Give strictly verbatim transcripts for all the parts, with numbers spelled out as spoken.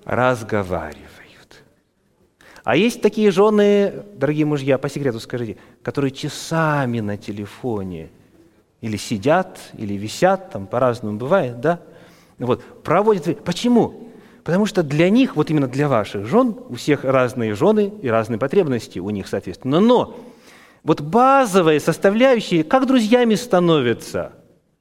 разговаривают. А есть такие жены, дорогие мужья, по секрету скажите, которые часами на телефоне или сидят, или висят, там по-разному бывает, да? Вот, проводят. Почему? Потому что для них, вот именно для ваших жен, у всех разные жены и разные потребности у них, соответственно. Но вот базовые составляющие, как друзьями становятся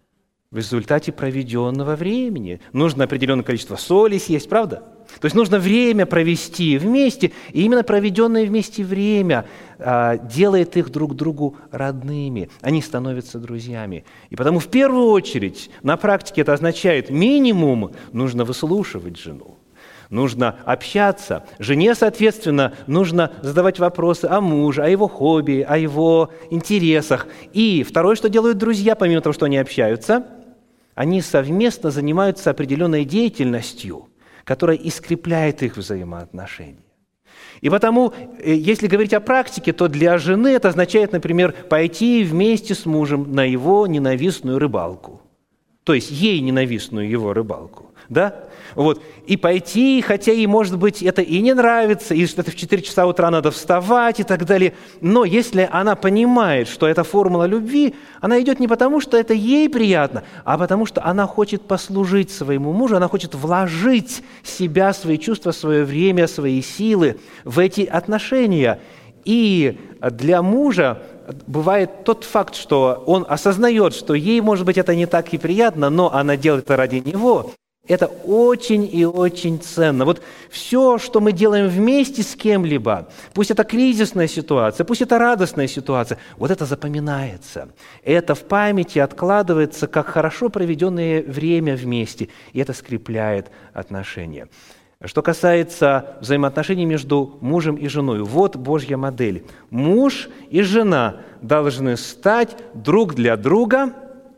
в результате проведенного времени. Нужно определенное количество соли съесть, правда? То есть нужно время провести вместе, и именно проведенное вместе время а, делает их друг другу родными. Они становятся друзьями. И потому в первую очередь на практике это означает минимум нужно выслушивать жену. Нужно общаться. Жене, соответственно, нужно задавать вопросы о муже, о его хобби, о его интересах. И второе, что делают друзья, помимо того, что они общаются, они совместно занимаются определенной деятельностью, которая и скрепляет их взаимоотношения. И потому, если говорить о практике, то для жены это означает, например, пойти вместе с мужем на его ненавистную рыбалку. То есть ей ненавистную его рыбалку. Да? Вот. И пойти, хотя ей, может быть, это и не нравится, и что-то в четыре часа утра надо вставать и так далее. Но если она понимает, что это формула любви, она идет не потому, что это ей приятно, а потому, что она хочет послужить своему мужу, она хочет вложить себя, свои чувства, свое время, свои силы в эти отношения. И для мужа бывает тот факт, что он осознает, что ей, может быть, это не так и приятно, но она делает это ради него. Это очень и очень ценно. Вот все, что мы делаем вместе с кем-либо, пусть это кризисная ситуация, пусть это радостная ситуация, вот это запоминается. Это в памяти откладывается как хорошо проведенное время вместе, и это скрепляет отношения. Что касается взаимоотношений между мужем и женой, вот Божья модель. Муж и жена должны стать друг для друга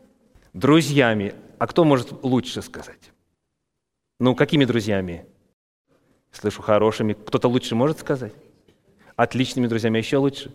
друзьями. А кто может лучше сказать? Ну, какими друзьями? Слышу, хорошими. Кто-то лучше может сказать? Отличными друзьями, а еще лучше?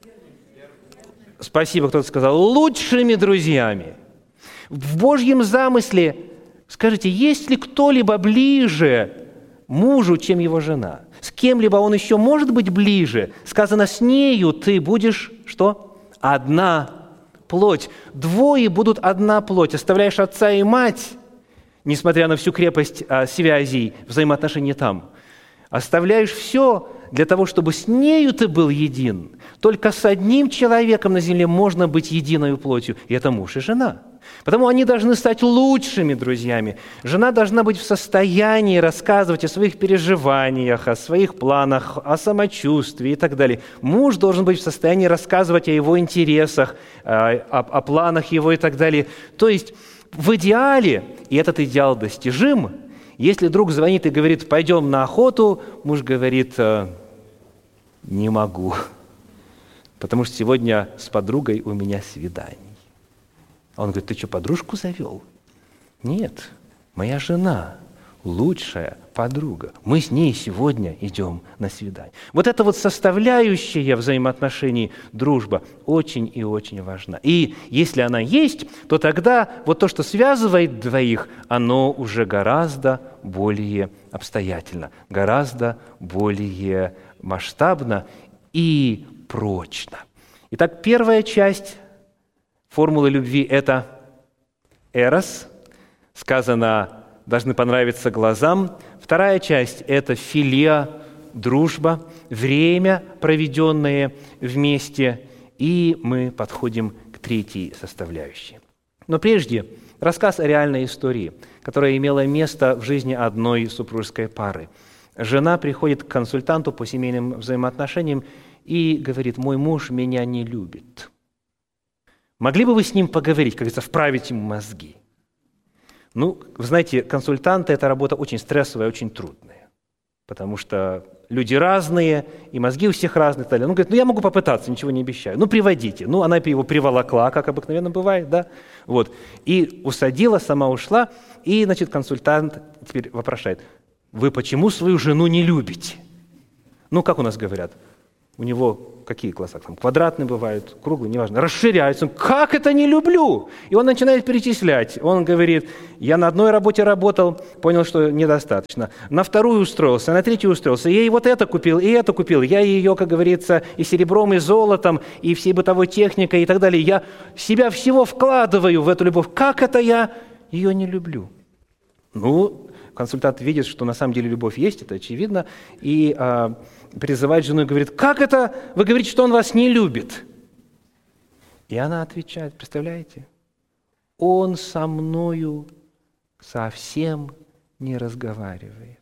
Спасибо, кто-то сказал. Лучшими друзьями. В Божьем замысле, скажите, есть ли кто-либо ближе мужу, чем его жена? С кем-либо он еще может быть ближе? Сказано, с нею ты будешь, что? Одна плоть. Двое будут одна плоть. Оставляешь отца и мать, несмотря на всю крепость а, связей, взаимоотношений там, оставляешь все для того, чтобы с нею ты был един. Только с одним человеком на земле можно быть единой плотью, и это муж и жена. Потому они должны стать лучшими друзьями. Жена должна быть в состоянии рассказывать о своих переживаниях, о своих планах, о самочувствии и так далее. Муж должен быть в состоянии рассказывать о его интересах, о, о планах его и так далее. То есть в идеале, и этот идеал достижим, если друг звонит и говорит, пойдем на охоту, муж говорит, не могу, потому что сегодня с подругой у меня свидание. А он говорит, ты что, подружку завел? Нет, моя жена, лучшая подруга. Мы с ней сегодня идем на свидание. Вот эта вот составляющая взаимоотношений дружба очень и очень важна. И если она есть, то тогда вот то, что связывает двоих, оно уже гораздо более обстоятельно, гораздо более масштабно и прочно. Итак, первая часть формулы любви – это эрос, сказано, должны понравиться глазам. Вторая часть – это филия, дружба, время, проведенное вместе. И мы подходим к третьей составляющей. Но прежде рассказ о реальной истории, которая имела место в жизни одной супружеской пары. Жена приходит к консультанту по семейным взаимоотношениям и говорит, мой муж меня не любит. Могли бы вы с ним поговорить, как говорится, вправить ему мозги? Ну, вы знаете, консультанты – это работа очень стрессовая, очень трудная, потому что люди разные, и мозги у всех разные. И так далее. Ну, говорит, ну, я могу попытаться, ничего не обещаю. Ну, приводите. Ну, она его приволокла, как обыкновенно бывает, да? Вот. И усадила, сама ушла, и, значит, консультант теперь вопрошает, вы почему свою жену не любите? Ну, как у нас говорят? у него какие глаза? Там квадратные бывают, круглые, неважно. Расширяются. Он, как это не люблю? И он начинает перечислять. Он говорит, я на одной работе работал, понял, что недостаточно. На вторую устроился, на третью устроился. Я и вот это купил, и это купил. Я ее, как говорится, и серебром, и золотом, и всей бытовой техникой, и так далее. Я себя всего вкладываю в эту любовь. Как это я ее не люблю? Ну, консультант видит, что на самом деле любовь есть, это очевидно, и а, призывает жену и говорит, как это вы говорите, что он вас не любит? И она отвечает, представляете, он со мною совсем не разговаривает.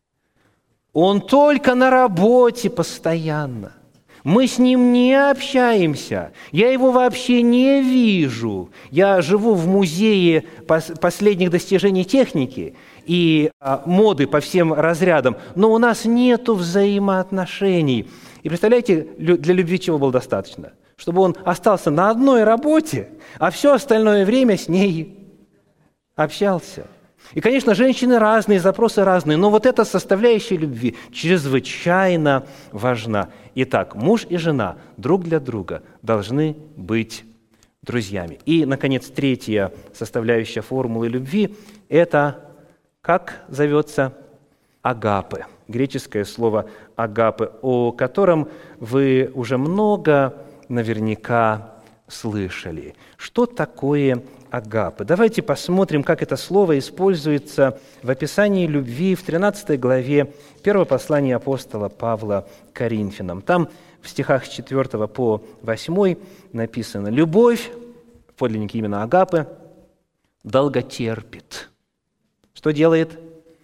Он только на работе постоянно. Мы с ним не общаемся, я его вообще не вижу. Я живу в музее последних достижений техники и моды по всем разрядам, но у нас нет взаимоотношений. И представляете, для любви чего было достаточно? Чтобы он остался на одной работе, а все остальное время с ней общался. И, конечно, женщины разные, запросы разные, но вот эта составляющая любви чрезвычайно важна. Итак, муж и жена друг для друга должны быть друзьями. И, наконец, третья составляющая формулы любви – это, как зовется, агапе. Греческое слово агапе, о котором вы уже много наверняка слышали. Что такое агапе? Давайте посмотрим, как это слово используется в описании любви в тринадцатой главе первого послания апостола Павла к Коринфянам. Там в стихах с четвёртого по восьмой написано: «Любовь», в подлиннике именно агапе, «долго терпит». Что делает?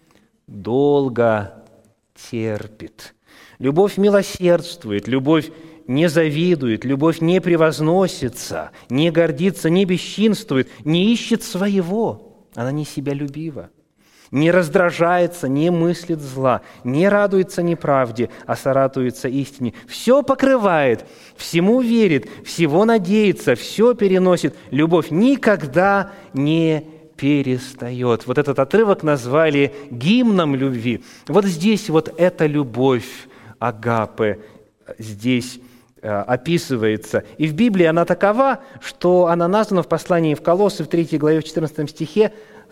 Долго терпит. Любовь милосердствует, любовь не завидует, любовь не превозносится, не гордится, не бесчинствует, не ищет своего, она не себялюбива, не раздражается, не мыслит зла, не радуется неправде, а соратуется истине. Все покрывает, всему верит, всего надеется, все переносит. Любовь никогда не перестает. Вот этот отрывок назвали гимном любви. Вот здесь вот эта любовь агапе здесь описывается. И в Библии она такова, что она названа в послании в Колоссы в третьей главе, в четырнадцатом стихе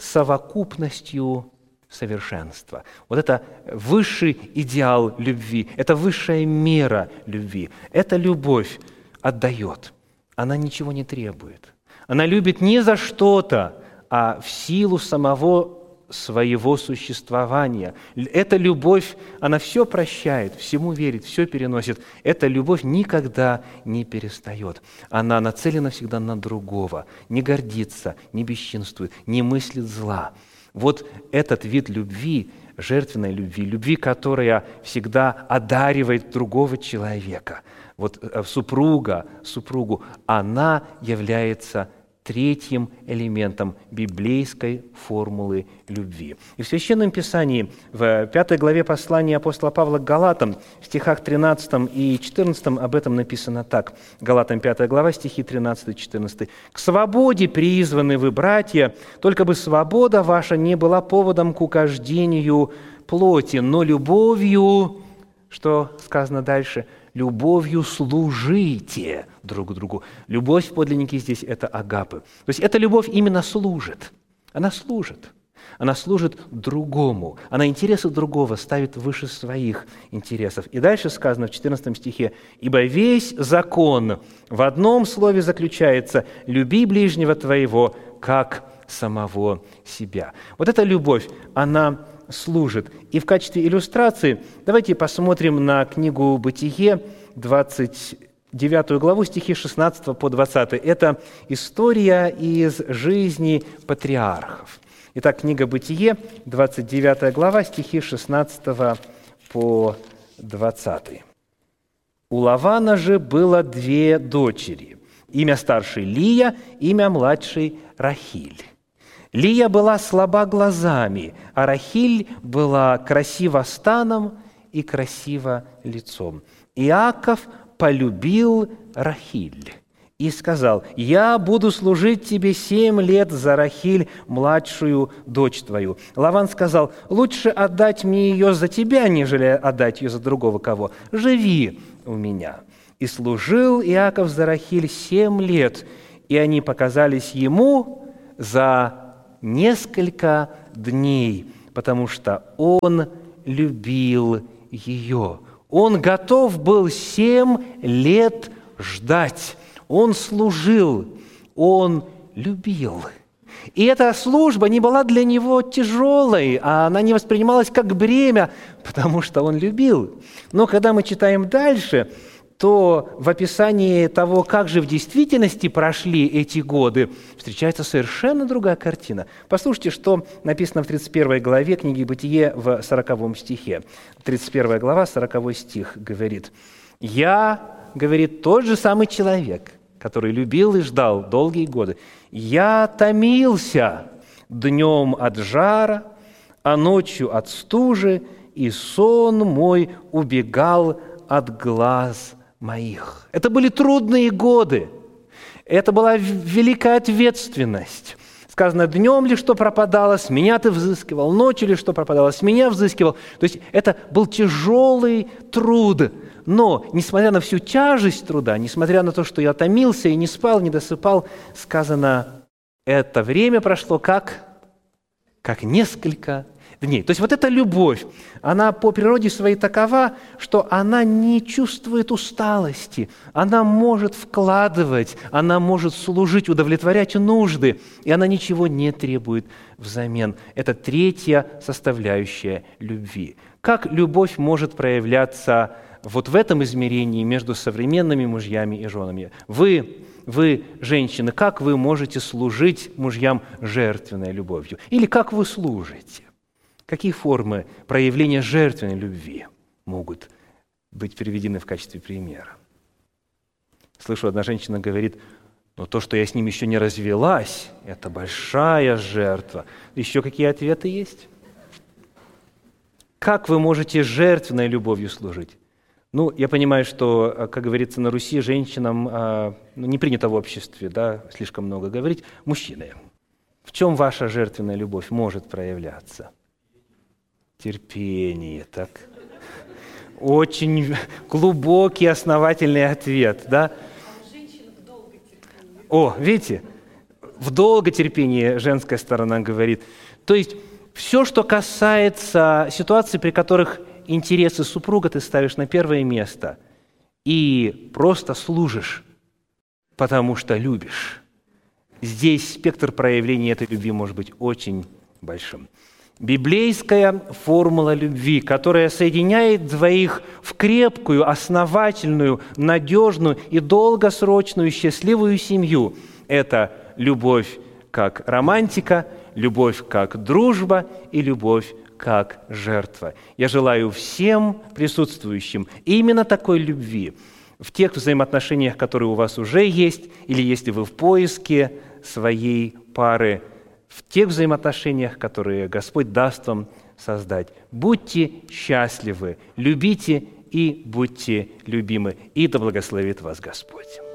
совокупностью совершенства. Вот это высший идеал любви, это высшая мера любви. Эта любовь отдает, она ничего не требует. Она любит не за что-то, а в силу самого своего существования. Эта любовь, она все прощает, всему верит, все переносит. Эта любовь никогда не перестает. Она нацелена всегда на другого, не гордится, не бесчинствует, не мыслит зла. Вот этот вид любви, жертвенной любви, любви, которая всегда одаривает другого человека, вот супруга, супругу, она является третьим элементом библейской формулы любви. И в Священном Писании, в пятой главе послания апостола Павла к Галатам, в стихах тринадцатом и четырнадцатом об этом написано так. Галатам пятая глава, стихи тринадцатый и четырнадцатый. «К свободе призваны вы, братья, только бы свобода ваша не была поводом к угождению плоти, но любовью...» Что сказано дальше? «Любовью служите друг другу». Любовь в подлиннике здесь – это агапе. То есть эта любовь именно служит. Она служит. Она служит другому. Она интересы другого ставит выше своих интересов. И дальше сказано в четырнадцатом стихе: «Ибо весь закон в одном слове заключается: люби ближнего твоего, как самого себя». Вот эта любовь, она служит. И в качестве иллюстрации давайте посмотрим на книгу «Бытие», двадцать девятую главу, стихи шестнадцатого по двадцатый. Это история из жизни патриархов. Итак, книга «Бытие», двадцать девятая глава, стихи шестнадцатого по двадцатый. «У Лавана же было две дочери. Имя старшей Лия, имя младшей Рахиль. Лия была слаба глазами, а Рахиль была красива станом и красива лицом. Иаков полюбил Рахиль и сказал: «Я буду служить тебе семь лет за Рахиль, младшую дочь твою». Лаван сказал: «Лучше отдать мне ее за тебя, нежели отдать ее за другого кого. Живи у меня. И служил Иаков за Рахиль семь лет, и они показались ему за несколько дней, потому что он любил ее. Он готов был семь лет ждать. Он служил, он любил. И эта служба не была для него тяжелой, а она не воспринималась как бремя, потому что он любил. Но когда мы читаем дальше, то в описании того, как же в действительности прошли эти годы, встречается совершенно другая картина. Послушайте, что написано в тридцать первой главе книги «Бытие» в сороковом стихе. тридцать первая глава, сороковой стих говорит: «Я, — говорит, — тот же самый человек, который любил и ждал долгие годы. Я томился днем от жара, а ночью от стужи, и сон мой убегал от глаз моих». Это были трудные годы. Это была великая ответственность. Сказано: днем ли что пропадало, с меня ты взыскивал, ночью ли что пропадало, с меня взыскивал. То есть это был тяжелый труд. Но, несмотря на всю тяжесть труда, несмотря на то, что я томился и не спал, не досыпал, сказано, это время прошло как, как несколько дней. То есть вот эта любовь, она по природе своей такова, что она не чувствует усталости, она может вкладывать, она может служить, удовлетворять нужды, и она ничего не требует взамен. Это третья составляющая любви. Как любовь может проявляться вот в этом измерении между современными мужьями и женами? Вы, вы, женщины, как вы можете служить мужьям жертвенной любовью? Или как вы служите? Какие формы проявления жертвенной любви могут быть приведены в качестве примера? Слышу, одна женщина говорит: но то, что я с ним еще не развелась, это большая жертва. Еще какие ответы есть? Как вы можете жертвенной любовью служить? Ну, я понимаю, что, как говорится, на Руси женщинам ну, не принято в обществе, да, слишком много говорить. Мужчины, в чем ваша жертвенная любовь может проявляться? Терпение, так. Очень глубокий, основательный ответ, да? О, видите, в долготерпении женская сторона говорит. То есть все, что касается ситуаций, при которых интересы супруга ты ставишь на первое место и просто служишь, потому что любишь. Здесь спектр проявления этой любви может быть очень большим. Библейская формула любви, которая соединяет двоих в крепкую, основательную, надежную и долгосрочную счастливую семью, это любовь как романтика, любовь как дружба и любовь как жертва. Я желаю всем присутствующим именно такой любви в тех взаимоотношениях, которые у вас уже есть, или если вы в поиске своей пары, в тех взаимоотношениях, которые Господь даст вам создать. Будьте счастливы, любите и будьте любимы, и да благословит вас Господь.